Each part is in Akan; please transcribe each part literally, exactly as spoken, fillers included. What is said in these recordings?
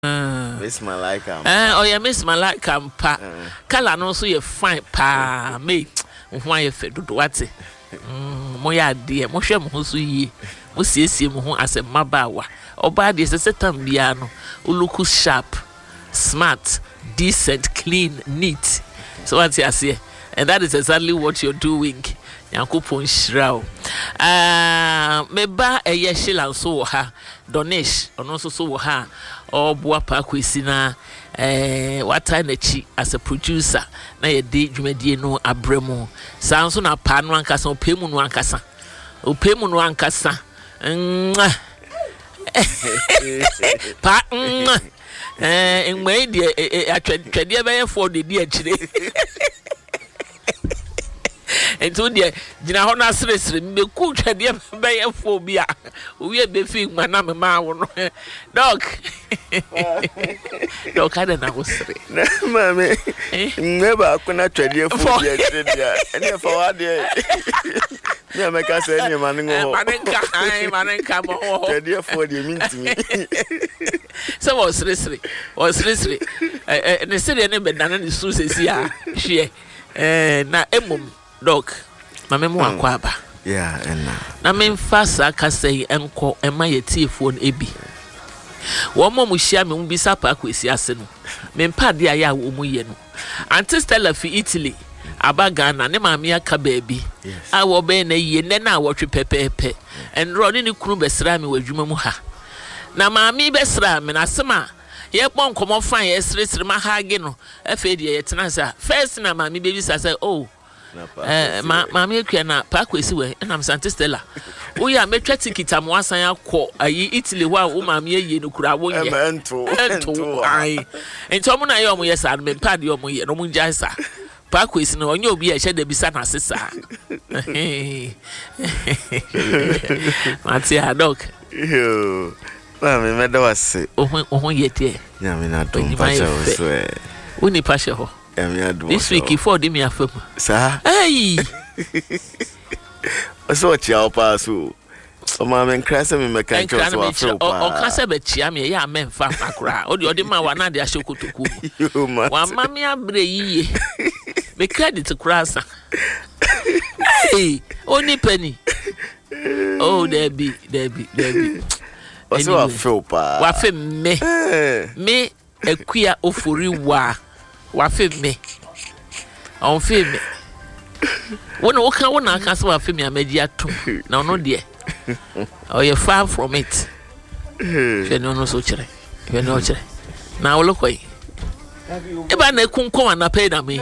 Miss Malika. Eh, oh yeah, Miss Malika pa. Kala no so ye fine pa. Me, ho aye fe dodo wate. Mm, mo ya de, mo hwe mo so yi. Mo siesie mo ho asem mabawa. Oba de se setam bia no. You look sharp, smart, decent, clean, neat. So what you say? And that is exactly what you're doing. Yankopon Shrao. Ah, meba eye Sheila so ha. Donish, ono so so ha. O boa pa kwesi na eh wata na chi as a producer na ye de dwumadie no abremu. Sanso na pa no ankasa opemu no ankasa. Opemu no ankasa. Pa eh enwe de atwade be ye for de di akire. Ento de gina ho na seresere me ku twade be ye for bia owie be fi mana me ma wo no dog dog kada na ho sere na mame neba akuna twade for bia kire dia ene for wa de me ameka say ni manu ho manenka ai manenka mo ho twade for de mintimi so was seresere was seresere eh ne sere ne be dana ni su sesi a hwe eh na emum dog mame mu akwaba yeah and na me mfasa kasai enko ema yetifo no ebi wo mo mu hia me mbisa pa kwesi ase no me mpa de aya wo mu ye no anti Stella fi Italy abaga na ne maame aka baabi a wo be na ye ne na wo twe pepepe enro ne ne kunu besra me wadwuma mu ha na maame besra me na sema ye pon komo fan ye sresre ma ha ge no afa de ye tena sa first na maame bebi sa say oh eh ma maame akua na pa kwesi we na am Santa Stella wo ya metwa ticket am wasan akọ ayi Italy wa wo maame ye no kura wo ye ento ento ai ento mo na ye omo ye sa no me pa de omo ye no mo nja sa pa kwesi no onye obi e hye da bisa na sesa Matia dog yo mame me da wase ohun ohun ye tie ya me na don pa cha wo so e uni pa she ho this week for the me afam sa hey so chia pa so o ma me krasa me me kan cho so afro pa o kasa be chia me ya me mfa akura o de o de ma wa na de ashokotoku wa ma me abre yiye me credit krasa hey oni penny oh Debbie Debbie Debbie o so afro pa wa fe me me ekua ofori wa wa fe me on fe me wona wo kan wona kan so wa fe me amagi ato na no de oh you far from it she no no so kire she no kire na wo lokoi e ba na kunkon na pay na me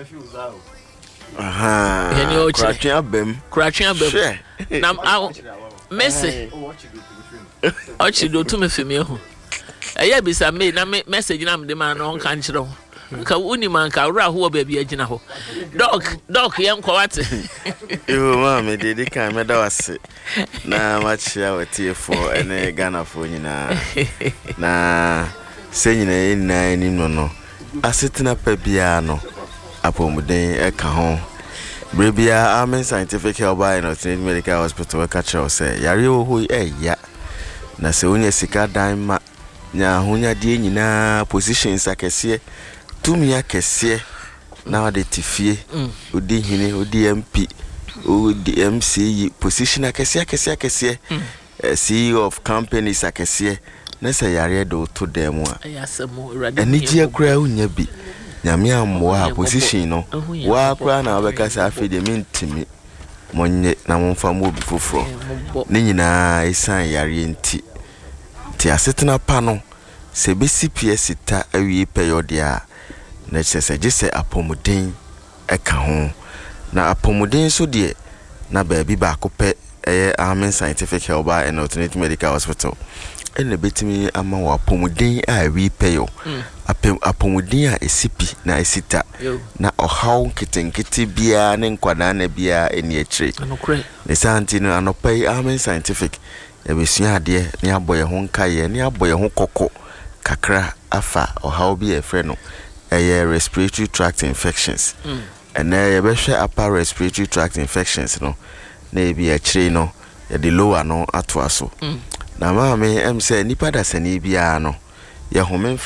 aha she no kire krachin abem krachin abem na message o chi do to me fe me ho eya bisa me na message na me de ma no kan kire ho ka uni man ka ra ho ba bia gina ho dog dog yen kwa wate yo ma me de de kan me da wase na ma chia wati fo ene Ghana fo nyina na se nyina ina ni no no asetina pa bia no apomuden e ka ho brebia Amen Scientific Health by Northern Medical Hospital ka che o se yare wo ho e ya na se onya sika dan ma nya honya die nyina positions akese tumi akese na de tifie odi hine odi M P odi M C position akese akese akese C E O of companies akese na say yare do to dem a eni ji akura unya bi nyame amwa position no wa akura na obeka sa afi de mintimi monye na momfa mo bi foforo ne nyina isan yare nti ti asetena pa no se be C P S ta awie peyodia na chese gise apomuden eka ho na apomuden so de na baabi ba akopɛ eh Amen Scientific Health and Alternative Medical Hospital ene betimi ama wa apomuden a awie peyo apem apomuden a esipi na esita na ohaw kitenkete bia ne nkwada na bia eni akire ne santi no anopai Amen Scientific ebesua ade ne aboye ho nkaye ne aboye ho kokko kakra afa ohaw bi efre no eye respiratory tract infections mm. and na ye behwe upper respiratory tract infections no na e bi akire no ye de lower no ato aso mm. na ma me em say nipa da sani bia no ya home